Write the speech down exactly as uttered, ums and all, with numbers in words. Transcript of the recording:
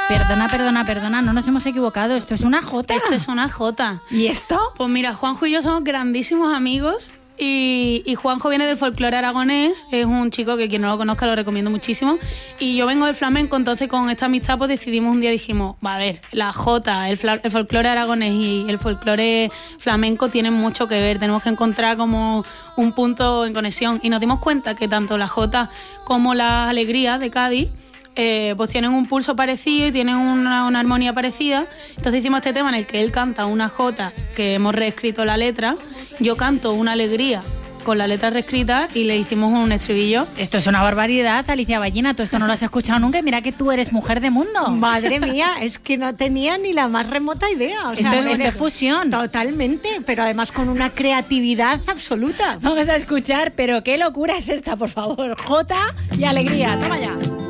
Perdona, perdona, perdona, no nos hemos equivocado. Esto es una jota. Esto es una jota. ¿Y esto? Pues mira, Juanjo y yo somos grandísimos amigos y, y Juanjo viene del folclore aragonés, es un chico que quien no lo conozca lo recomiendo muchísimo, y yo vengo del flamenco, entonces con esta amistad pues decidimos un día, dijimos, va a ver, la jota, el, el folclore aragonés y el folclore flamenco tienen mucho que ver, tenemos que encontrar como un punto en conexión, y nos dimos cuenta que tanto la jota como la alegría de Cádiz Eh, pues tienen un pulso parecido y tienen una, una armonía parecida. Entonces hicimos este tema en el que él canta una jota que hemos reescrito la letra, yo canto una alegría con la letra reescrita y le hicimos un estribillo. Esto es una barbaridad, Alicia Ballina, tú esto no lo has escuchado nunca y mira que tú eres mujer de mundo. Madre mía, es que no tenía ni la más remota idea. O sea, esto, bueno, esto es fusión. Totalmente, pero además con una creatividad absoluta. Vamos a escuchar, pero qué locura es esta, por favor. Jota y alegría, toma ya.